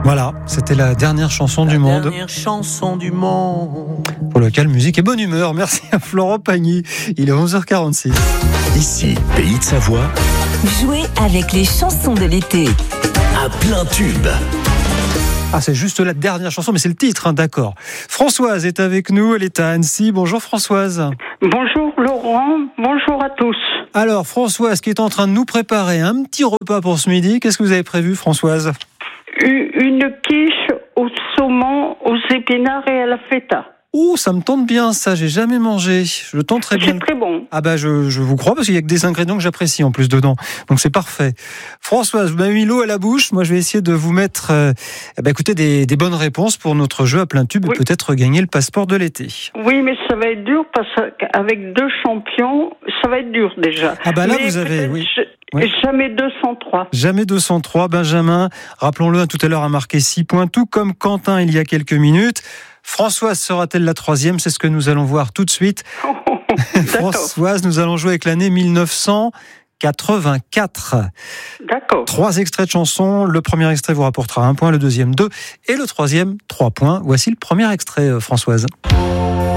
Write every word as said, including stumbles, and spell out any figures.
Voilà, c'était la dernière chanson la du monde. La dernière chanson du monde. Pour lequel musique et bonne humeur. Merci à Florent Pagny. Il est onze heures quarante-six. Ici, Pays de Savoie. Jouez avec les chansons de l'été. À plein tube. Ah, c'est juste la dernière chanson, mais c'est le titre, hein, d'accord. Françoise est avec nous, elle est à Annecy. Bonjour Françoise. Bonjour Laurent, bonjour à tous. Alors Françoise qui est en train de nous préparer un petit repas pour ce midi. Qu'est-ce que vous avez prévu Françoise ? Une quiche au saumon, aux épinards et à la feta. Ouh, ça me tente bien ça, j'ai jamais mangé. Je le tente très bien. C'est très bon. Ah bah je, je vous crois parce qu'il y a que des ingrédients que j'apprécie en plus dedans. Donc c'est parfait. Françoise, vous m'avez mis l'eau à la bouche. Moi je vais essayer de vous mettre euh, bah, écoutez, des, des bonnes réponses pour notre jeu à plein tube oui. Et peut-être gagner le passeport de l'été. Oui, mais ça va être dur parce qu'avec deux champions, ça va être dur déjà. Ah bah là mais vous avez... oui. Je... Oui. Jamais deux cent trois. Jamais deux cent trois, Benjamin, rappelons-le, tout à l'heure a marqué six points, tout comme Quentin il y a quelques minutes. Françoise sera-t-elle la troisième ? C'est ce que nous allons voir tout de suite. Oh, Françoise, nous allons jouer avec l'année mille neuf cent quatre-vingt-quatre. D'accord. Trois extraits de chansons. Le premier extrait vous rapportera un point, le deuxième deux et le troisième trois points. Voici le premier extrait, Françoise.